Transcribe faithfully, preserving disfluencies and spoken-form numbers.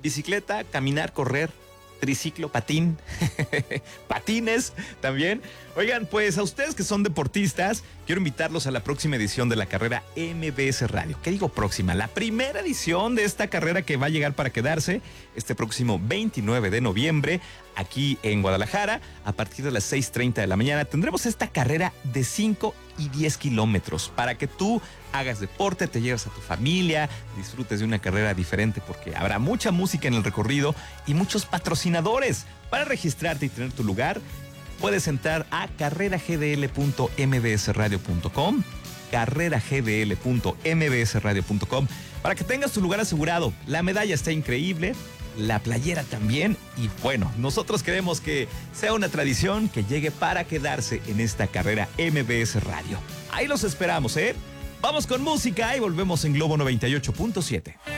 bicicleta, caminar, correr, triciclo, patín, patines también. Oigan, pues a ustedes que son deportistas, quiero invitarlos a la próxima edición de la carrera M B S Radio. ¿Qué digo próxima? La primera edición de esta carrera que va a llegar para quedarse este próximo veintinueve de noviembre aquí en Guadalajara. A partir de las seis treinta de la mañana tendremos esta carrera de cinco y diez kilómetros para que tú hagas deporte, te lleves a tu familia, disfrutes de una carrera diferente porque habrá mucha música en el recorrido y muchos patrocinadores. Para registrarte y tener tu lugar, puedes entrar a carrera g d l punto m b s radio punto com, carrera g d l punto m b s radio punto com, para que tengas tu lugar asegurado. La medalla está increíble, la playera también, y bueno, nosotros queremos que sea una tradición que llegue para quedarse en esta carrera M B S Radio. Ahí los esperamos, ¿eh? Vamos con música y volvemos en Globo noventa y ocho punto siete.